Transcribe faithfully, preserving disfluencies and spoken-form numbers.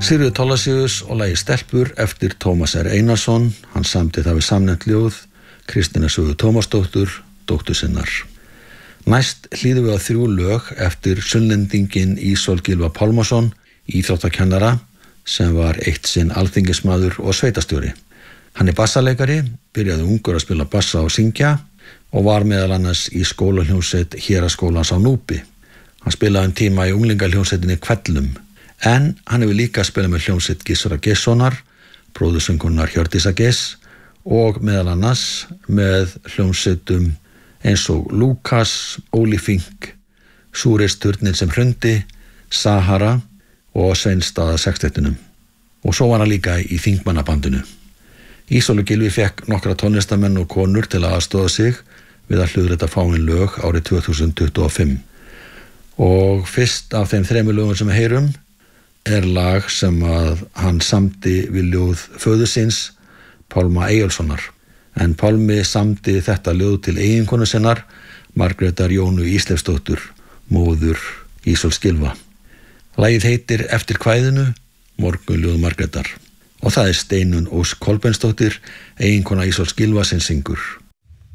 Sigríður Thorlacius og lagið Stelpur eftir Tómas R. Einarsson. Hann samdi það við samnefnt ljóð Kristínar Svövu Tómasdóttur, dóttur sinnar. Næst hlýðum við á þrjú lög eftir Sunnlendinginn Ísól Gylfa Pálmason, íþróttakennara sem var eitt sinn alþingismaður og sveitastjóri. Hann er bassaleikari, byrjaði ungur að spila bassa og syngja og var meðal annars í skólahljómsveit Héraðsskólans á Núpi. Hann spilaði um tíma í unglingahljómsveitinni Hvellum, en hann hefur líka spilað með hljómsveit Gissura Gessonar, bróðursöngurnar Hjördísar Geiss og meðal annars með hljómsveitum eins og Lúkas, Óli Fink, Súristurnin sem hrundi, Sahara og Sveinstaða sextettunum. Og svo var hann líka í þingmannabandinu. Ísólur Gylfi fekk nokkra tónlistamenn og konur til að aðstoða sig við að hljóðrita fáin lög árið tvö þúsund tuttugu og fimm. Og fyrst af þeim þremur lögum sem við heyrum er lag sem að hann samdi við ljóð föður síns, Pálma Eyjólfssonar. En Pálmi samdi þetta ljóð til eiginkonu sinnar, Margrétar Jónu Ísleifsdóttur, móður Ísóls Gylfa. Lagið heitir Eftir kvæðinu, Morgunljóð Margrétar. Og það er Steinunn Ósk Kolbeinsdóttir, eiginkona Ísóls Gylfa sem syngur.